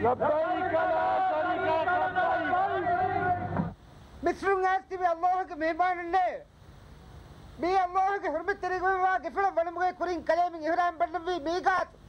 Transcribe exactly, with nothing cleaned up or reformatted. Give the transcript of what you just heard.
لبيك لا شريك لك لبيك. مثل ناس تبي الله كمهمان الله. بي الله كحرمة تريقة واقف له بنمغي كورين كلامي هرام بنبي ميقات.